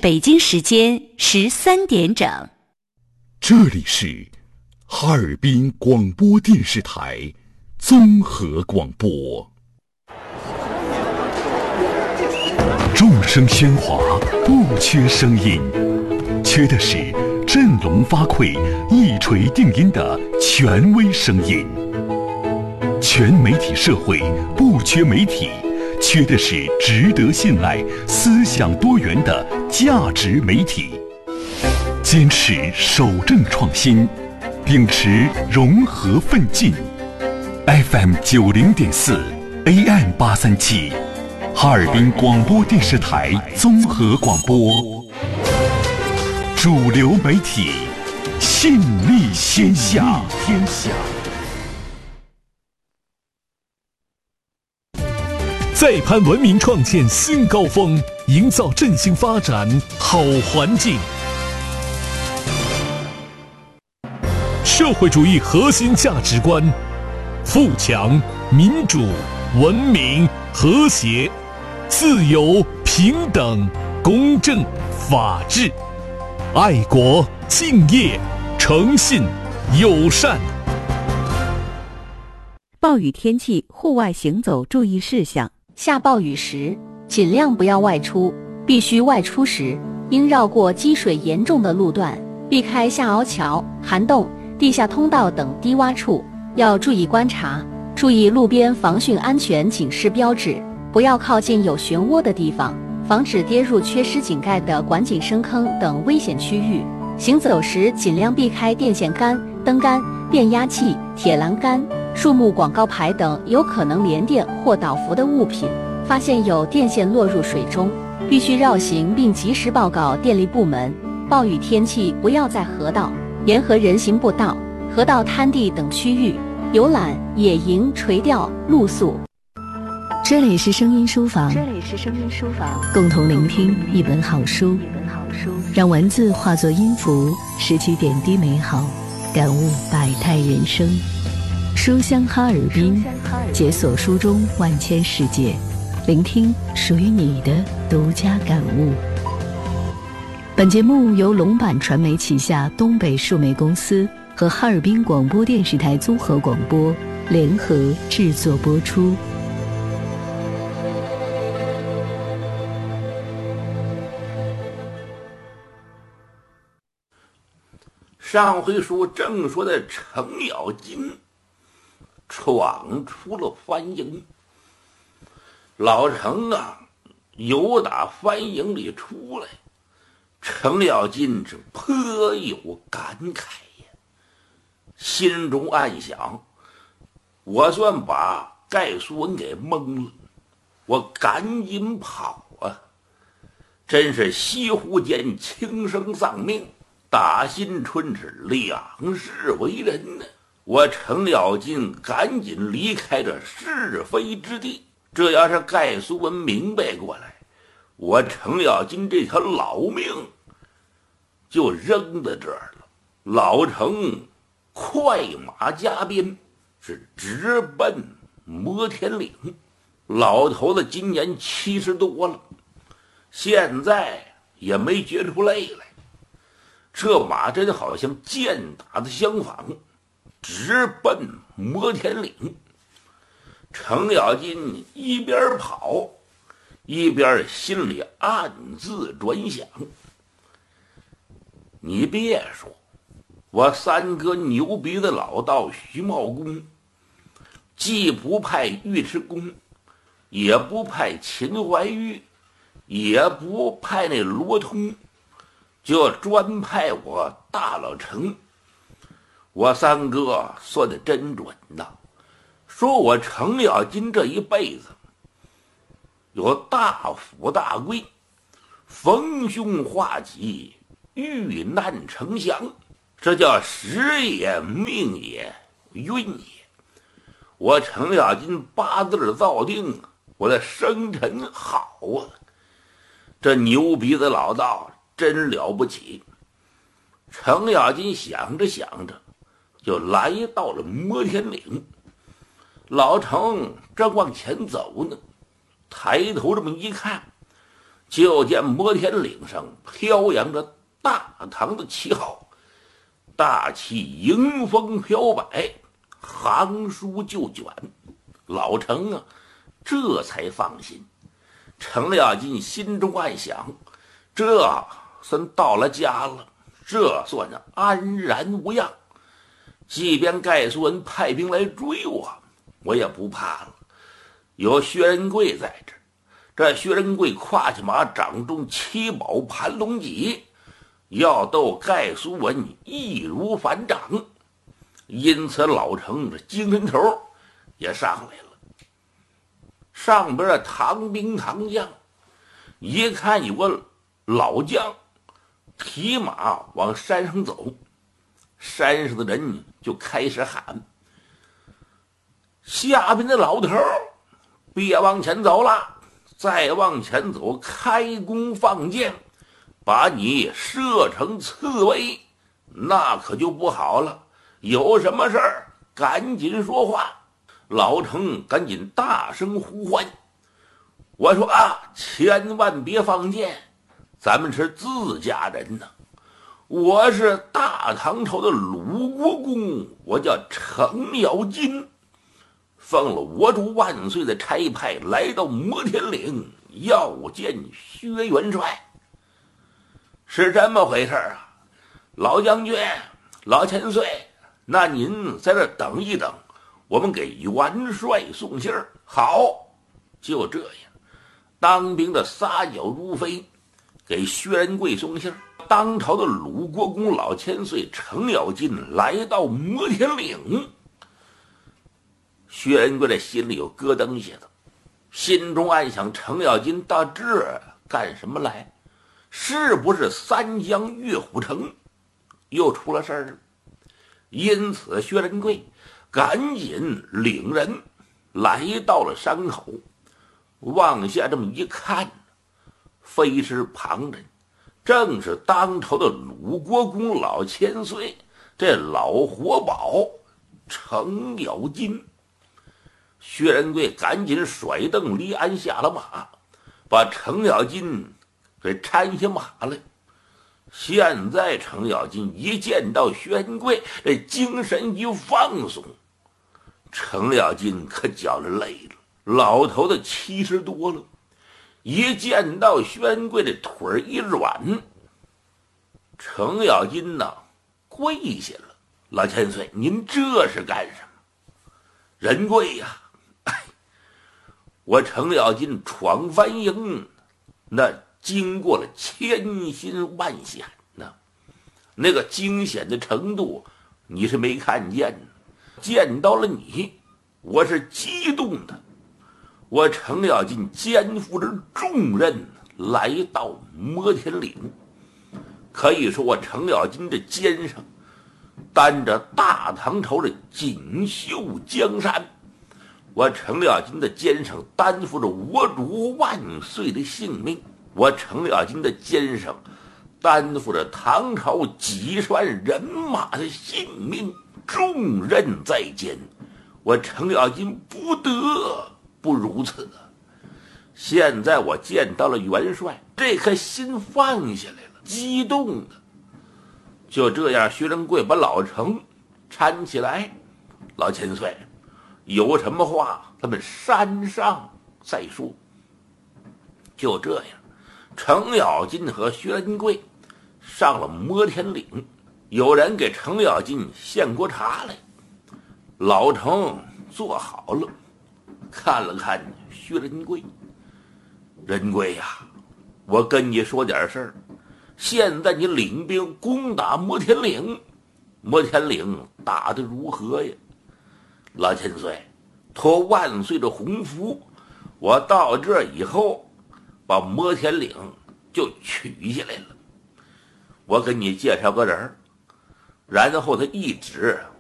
北京时间13点整。 这里是哈尔滨广播电视台综合广播。众声喧哗，不缺声音，缺的是振聋发聩、一锤定音的权威声音。全媒体社会不缺媒体，缺的是值得信赖、思想多元的价值媒体。坚持守正创新，秉持融合奋进。FM 90.4 AM 837，哈尔滨广播电视台综合广播，主流媒体，信力天下。 再攀文明创建新高峰，营造振兴发展好环境。社会主义核心价值观：富强、民主、文明、和谐、自由、平等、公正、法治、爱国、敬业、诚信、友善。 暴雨天气户外行走注意事项： 下暴雨时，尽量不要外出，必须外出时，应绕过积水严重的路段，避开下凹桥、涵洞、地下通道等低洼处，要注意观察，注意路边防汛安全警示标志，不要靠近有漩涡的地方，防止跌入缺失井盖的管井深坑等危险区域。行走时尽量避开电线杆、灯杆、变压器、铁栏杆、树木广告牌等有可能连电或倒伏的物品。发现有电线落入水中，必须绕行并及时报告电力部门。暴雨天气不要在河道、沿河人行步道、河道滩地等区域游览、野营、垂钓、露宿。 这里是声音书房，共同聆听一本好书，让文字化作音符，拾取点滴美好，感悟百态人生。书香哈尔滨，解锁书中万千世界，聆听属于你的独家感悟。本节目由龙板传媒旗下东北数媒公司和哈尔滨广播电视台综合广播联合制作播出。 上回书正说的程咬金闯出了番营，老程啊由打番营里出来，程咬金是颇有感慨呀，心中暗想，我算把盖苏文给蒙了，我赶紧跑啊，真是西湖间轻生丧命，大新春是两世为人呢。我程咬金赶紧离开这是非之地，这要是盖苏文明白过来，我程咬金这条老命就扔在这儿了。老程快马加鞭，是直奔摩天岭。老头子今年70多了，现在也没觉出累来，这马真好像箭打的相仿，直奔摩天岭。程咬金一边跑一边心里暗自转想，你别说，我三哥牛鼻子老道徐茂公既不派尉迟恭，也不派秦怀玉，也不派那罗通，就专派我大老程。我三哥说的真准呐，说我程咬金这一辈子有大富大贵，逢凶化吉，遇难成祥，这叫时也命也运也。我程咬金八字造定，我的生辰好啊，这牛鼻子老道真了不起。程咬金想着想着就来到了摩天岭。老程正往前走呢，抬头这么一看， 就见摩天岭上飘扬着大唐的旗号，大旗迎风飘摆，行书就卷。老程啊，这才放心。程咬金心中暗想，这算到了家了，这算是安然无恙。即便盖苏文派兵来追我，我也不怕了。有薛仁贵在这儿，这薛仁贵跨起马，掌中七宝盘龙戟，要斗盖苏文易如反掌。因此老程的精神头也上来了。上边的唐兵唐将一看有个老将提马往山上走，山上的人就开始喊：下边的老头别往前走了，再往前走开弓放箭，把你射成刺猬，那可就不好了。有什么事儿赶紧说话。老程赶紧大声呼唤，我说啊，千万别放箭，咱们是自家人呢。我是大唐朝的鲁国公，我叫程咬金，奉了我主万岁的差派，来到摩天岭要见薛元帅。是这么回事啊，老将军，老千岁，那您在这等一等，我们给元帅送信儿。好，就这样，当兵的撒脚如飞，给薛仁贵送信儿。当朝的鲁国公老千岁程咬金来到摩天岭，薛仁贵的心里有咯噔些的，心中暗想：程咬金到这儿干什么来？是不是三江岳虎城又出了事儿了？因此薛仁贵赶紧领人来到了山口，往下这么一看，非是旁人，正是当朝的鲁国公老千岁，这老活宝程咬金。薛仁贵赶紧甩蹬离鞍下了马，把程咬金给搀下马来。现在程咬金一见到薛仁贵，这精神一放松。程咬金可觉着累了，老头子70多了，一见到薛仁贵的腿儿一软，程咬金呐跪下了：老千岁，您这是干什么？仁贵呀，我程咬金闯翻营，那经过了千辛万险呢，那个惊险的程度你是没看见呢。见到了你，我是激动的。我程咬金肩负着重任来到摩天岭，可以说我程咬金的肩上担着大唐朝的锦绣江山，我程咬金的肩上担负着我主万岁的性命，我程咬金的肩上担负着唐朝几十万人马的性命，重任在肩，我程咬金不得不如此。现在我见到了元帅，这颗心放下来了，激动的。就这样，薛仁贵把老程搀起来：老千岁，有什么话咱们山上再说。就这样，程咬金和薛仁贵上了摩天岭，有人给程咬金献过茶来。老程坐好了，看了看薛仁贵：仁贵呀，我跟你说点事儿。现在你领兵攻打摩天岭，摩天岭打得如何呀？老千岁，托万岁的洪福，我到这以后把摩天岭就取下来了。我给你介绍个人，然后他一指